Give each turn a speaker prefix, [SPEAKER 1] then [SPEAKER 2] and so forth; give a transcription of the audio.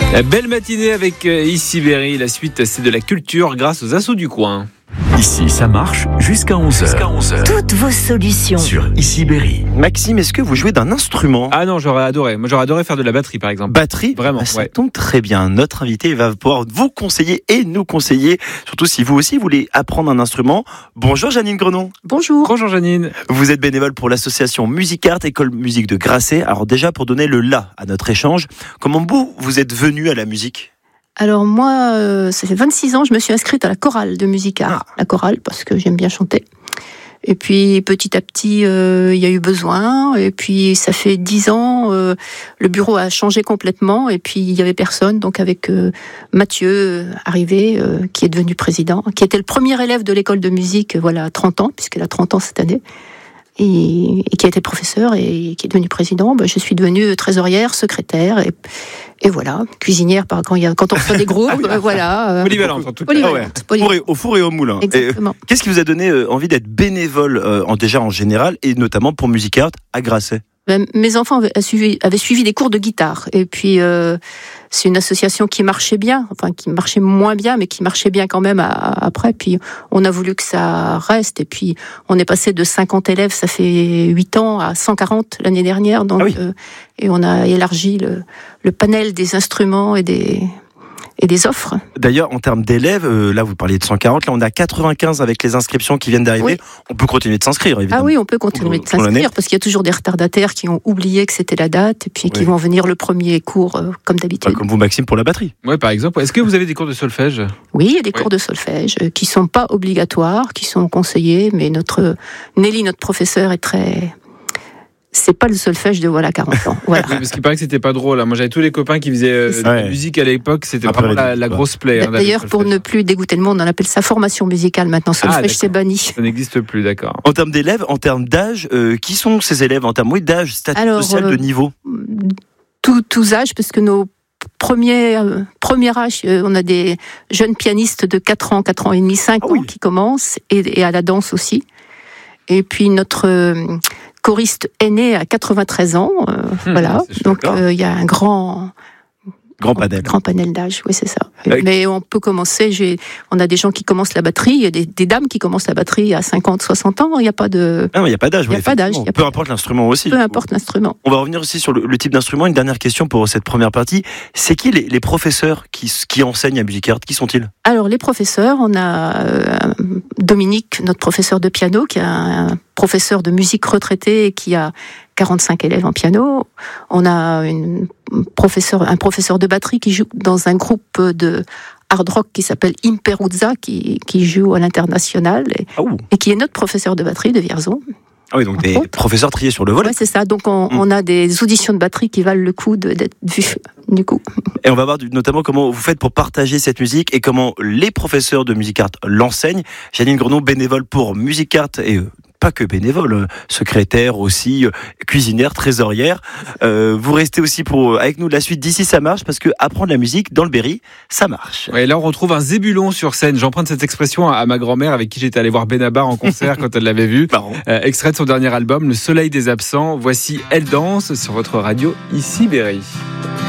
[SPEAKER 1] Belle matinée avec Ici Berry. La suite, c'est de la culture grâce aux assos du coin.
[SPEAKER 2] Ici, ça marche jusqu'à 11h.
[SPEAKER 3] Toutes vos solutions
[SPEAKER 2] Sur Ici Berry.
[SPEAKER 4] Maxime, est-ce que vous jouez d'un instrument ?
[SPEAKER 1] Ah non, j'aurais adoré. Moi, j'aurais adoré faire de la batterie, par exemple.
[SPEAKER 4] Batterie ?
[SPEAKER 1] Vraiment,
[SPEAKER 4] Ça
[SPEAKER 1] ouais.
[SPEAKER 4] tombe très bien. Notre invité va pouvoir vous conseiller et nous conseiller, surtout si vous aussi voulez apprendre un instrument. Bonjour Janine Grenon.
[SPEAKER 3] Bonjour.
[SPEAKER 1] Bonjour Janine.
[SPEAKER 4] Vous êtes bénévole pour l'association Musicart, école musique de Grasset. Alors déjà, pour donner le là à notre échange, comment vous êtes venu à la musique ?
[SPEAKER 3] Alors moi, ça fait 26 ans, je me suis inscrite à la chorale de Musicart. La chorale, parce que j'aime bien chanter. Et puis petit à petit, il y a eu besoin. Et puis ça fait 10 ans, le bureau a changé complètement. Et puis il y avait personne. Donc avec Mathieu arrivé, qui est devenu président, qui était le premier élève de l'école de musique, à 30 ans, puisqu'elle a 30 ans cette année. Et qui a été professeur et qui est devenu président. Je suis devenue trésorière, secrétaire et voilà, cuisinière quand on reçoit des groupes, voilà.
[SPEAKER 1] Polyvalente en tout cas.
[SPEAKER 3] Polyvalente.
[SPEAKER 4] Au four et au moulin.
[SPEAKER 3] Exactement.
[SPEAKER 4] Qu'est-ce qui vous a donné envie d'être bénévole, déjà en général, et notamment pour Musicart à Grasset ?
[SPEAKER 3] Mes enfants avaient suivi des cours de guitare. Et puis, c'est une association qui marchait bien, qui marchait moins bien, mais qui marchait bien quand même après. Puis, on a voulu que ça reste. Et puis, on est passé de 50 élèves, ça fait 8 ans, à 140 l'année dernière. Donc, et on a élargi le panel des instruments et des offres.
[SPEAKER 4] D'ailleurs, en termes d'élèves, là vous parliez de 140, là on a 95 avec les inscriptions qui viennent d'arriver. Oui. On peut continuer de s'inscrire, évidemment.
[SPEAKER 3] Ah oui, on peut continuer de s'inscrire, parce qu'il y a toujours des retardataires qui ont oublié que c'était la date, et puis qui vont venir le premier cours, comme d'habitude.
[SPEAKER 4] Comme vous, Maxime, pour la batterie.
[SPEAKER 1] Oui, par exemple. Est-ce que vous avez des cours de solfège ?
[SPEAKER 3] Oui, il y a des cours de solfège qui sont pas obligatoires, qui sont conseillés, mais Nelly, notre professeur, est très... C'est pas le solfège de 40 ans. Voilà.
[SPEAKER 1] Oui, parce qu'il paraît que c'était pas drôle. Moi, j'avais tous les copains qui faisaient de la musique à l'époque. C'était vraiment la grosse plaie.
[SPEAKER 3] D'ailleurs, pour ne plus dégoûter le monde, on appelle ça formation musicale. Maintenant, solfège, c'est banni.
[SPEAKER 1] Ça n'existe plus, d'accord.
[SPEAKER 4] En termes d'élèves, en termes d'âge, qui sont ces élèves en termes d'âge, statut social, de niveau ?
[SPEAKER 3] Tous âges, parce que nos premier âge, on a des jeunes pianistes de 4 ans et demi, 5 ans qui commencent, et à la danse aussi. Et puis notre choriste aîné à 93 ans, voilà. Donc il y a un grand panel d'âge, oui, c'est ça. Mais on peut commencer, on a des gens qui commencent la batterie, il y a des dames qui commencent la batterie à 50, 60 ans, il n'y a pas de...
[SPEAKER 4] Non, il n'y a pas d'âge. Peu importe l'instrument aussi.
[SPEAKER 3] Peu importe l'instrument.
[SPEAKER 4] On va revenir aussi sur le type d'instrument. Une dernière question pour cette première partie. C'est qui les professeurs qui enseignent à Musicart ? Qui sont-ils ? Alors,
[SPEAKER 3] les professeurs, on a Dominique, notre professeur de piano, qui est un professeur de musique retraité et qui a 45 élèves en piano. On a un professeur de batterie qui joue dans un groupe de hard rock qui s'appelle Imperuzza, qui joue à l'international et qui est notre professeur de batterie de Vierzon.
[SPEAKER 4] Ah oui, donc des professeurs triés sur le volet.
[SPEAKER 3] Oui, c'est ça. Donc on a des auditions de batterie qui valent le coup d'être vues, du coup.
[SPEAKER 4] Et on va voir notamment comment vous faites pour partager cette musique et comment les professeurs de Musicart l'enseignent. Janine Grenon, bénévole pour Musicart et pas que bénévole, secrétaire aussi, cuisinière, trésorière. Vous restez aussi avec nous de la suite d'Ici ça marche, parce que apprendre la musique dans le Berry, ça marche.
[SPEAKER 1] Et là on retrouve un zébulon sur scène. J'emprunte cette expression à ma grand-mère avec qui j'étais allé voir Benabar en concert quand elle l'avait vu. Extrait de son dernier album, Le Soleil des Absents. Voici Elle danse sur votre radio Ici Berry.